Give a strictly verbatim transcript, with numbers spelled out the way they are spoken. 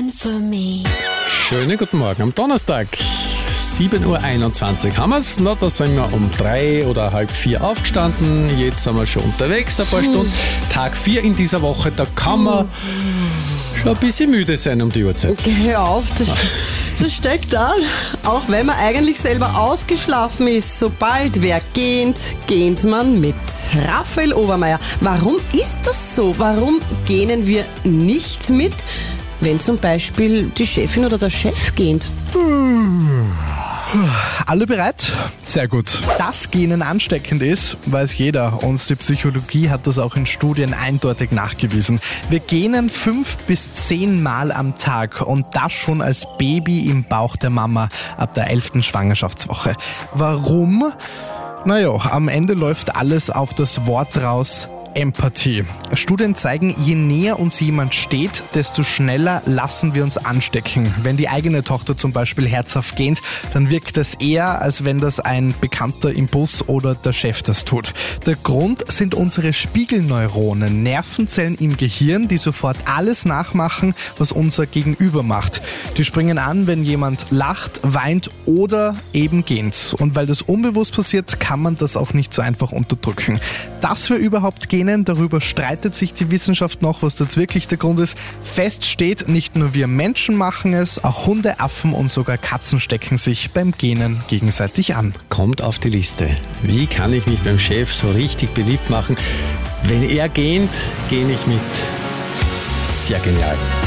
Schönen guten Morgen am Donnerstag. sieben Uhr einundzwanzig haben wir es. Na, da sind wir um drei oder halb vier aufgestanden. Jetzt sind wir schon unterwegs, ein paar Stunden. Tag vier in dieser Woche, da kann man schon ein bisschen müde sein um die Uhrzeit. Hör auf, das, das steckt an. Auch wenn man eigentlich selber ausgeschlafen ist, sobald wer gähnt, gähnt man mit. Raphael Obermeier, warum ist das so? Warum gähnen wir nicht mit, wenn zum Beispiel die Chefin oder der Chef gähnt? Alle bereit? Sehr gut. Dass Gähnen ansteckend ist, weiß jeder, und die Psychologie hat das auch in Studien eindeutig nachgewiesen. Wir gähnen fünf bis zehn Mal am Tag und das schon als Baby im Bauch der Mama ab der elften Schwangerschaftswoche. Warum? Naja, am Ende läuft alles auf das Wort raus: Empathie. Studien zeigen, je näher uns jemand steht, desto schneller lassen wir uns anstecken. Wenn die eigene Tochter zum Beispiel herzhaft gähnt, dann wirkt das eher, als wenn das ein Bekannter im Bus oder der Chef das tut. Der Grund sind unsere Spiegelneuronen, Nervenzellen im Gehirn, die sofort alles nachmachen, was unser Gegenüber macht. Die springen an, wenn jemand lacht, weint oder eben gähnt. Und weil das unbewusst passiert, kann man das auch nicht so einfach unterdrücken. Dass wir überhaupt gähnen, darüber streitet sich die Wissenschaft noch, was das wirklich der Grund ist. Fest steht, nicht nur wir Menschen machen es, auch Hunde, Affen und sogar Katzen stecken sich beim Gähnen gegenseitig an. Kommt auf die Liste. Wie kann ich mich beim Chef so richtig beliebt machen? Wenn er gähnt, gähne ich mit. Sehr genial.